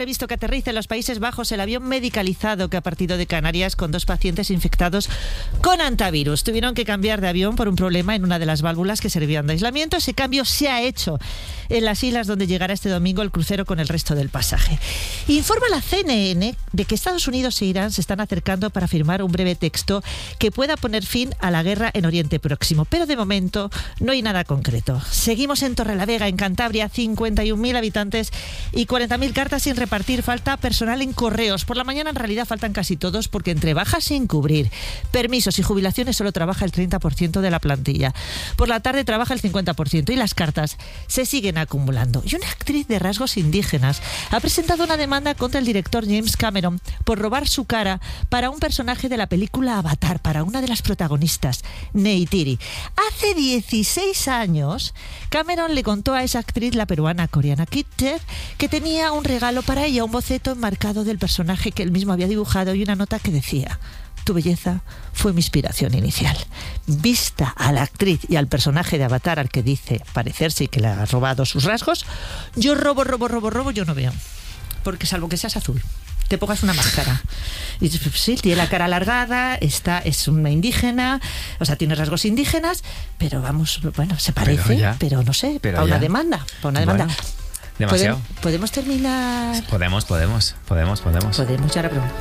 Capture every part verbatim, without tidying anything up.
Previsto que aterrice en los Países Bajos el avión medicalizado que ha partido de Canarias con dos pacientes infectados con hantavirus. Tuvieron que cambiar de avión por un problema en una de las válvulas que servían de aislamiento. Ese cambio se ha hecho en las islas donde llegará este domingo el crucero con el resto del pasaje. Informa la C N N de que Estados Unidos e Irán se están acercando para firmar un breve texto que pueda poner fin a la guerra en Oriente Próximo. Pero de momento no hay nada concreto. Seguimos en Torrelavega, en Cantabria, cincuenta y un mil habitantes y cuarenta mil cartas sin repartir. Falta personal en correos. Por la mañana en realidad faltan casi todos porque entre bajas sin cubrir, permisos y jubilaciones solo trabaja el treinta por ciento de la plantilla. Por la tarde trabaja el cincuenta por ciento y las cartas se siguen acumulando. Y una actriz de rasgos indígenas ha presentado una demanda contra el director James Cameron por robar su cara para un personaje de la película Avatar, para una de las protagonistas, Neytiri. Hace dieciséis años, Cameron le contó a esa actriz, la peruana coreana Kitcher, que tenía un regalo para ella, un boceto enmarcado del personaje que él mismo había dibujado y una nota que decía: tu belleza fue mi inspiración inicial. Vista a la actriz y al personaje de Avatar al que dice parecerse y que le ha robado sus rasgos, yo robo, robo, robo, robo, yo no veo. Porque salvo que seas azul, te pongas una máscara. Y sí, tiene la cara alargada, está, es una indígena, o sea, tiene rasgos indígenas, pero vamos, bueno, se parece, pero, ya, pero no sé, pero para una demanda, para una demanda. Bueno, demasiado. ¿Podemos, ¿Podemos terminar? Podemos, podemos, podemos, podemos. Podemos, ya la pregunto.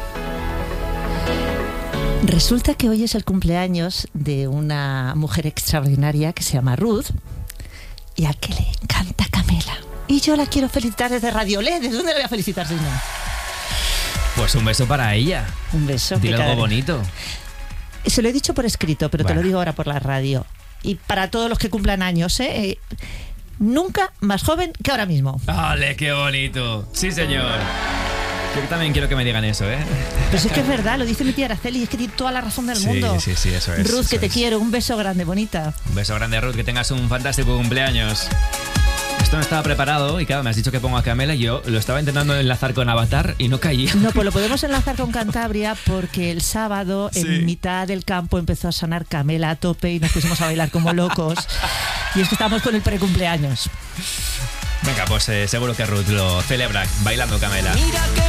Resulta que hoy es el cumpleaños de una mujer extraordinaria que se llama Ruth y a que le encanta Camela. Y yo la quiero felicitar desde Radio L E D. ¿Desde dónde la voy a felicitar, señor? Pues un beso para ella. Un beso. Dile algo bonito. Se lo he dicho por escrito, pero bueno, te lo digo ahora por la radio. Y para todos los que cumplan años, ¿eh? Nunca más joven que ahora mismo. ¡Ale, qué bonito! Sí, señor. Yo también quiero que me digan eso, ¿eh? Pero es que es verdad, lo dice mi tía Araceli, es que tiene toda la razón del sí, mundo. Sí, sí, eso es. Ruth, eso que te es. quiero, un beso grande, bonita. Un beso grande, Ruth, que tengas un fantástico cumpleaños. Esto no estaba preparado y claro, me has dicho que pongo a Camela y yo lo estaba intentando enlazar con Avatar y no caía. No, pues lo podemos enlazar con Cantabria porque el sábado sí. En mitad del campo empezó a sonar Camela a tope y nos pusimos a bailar como locos. Y es que estamos con el precumpleaños. Venga, pues eh, seguro que Ruth lo celebra bailando Camela. Mira que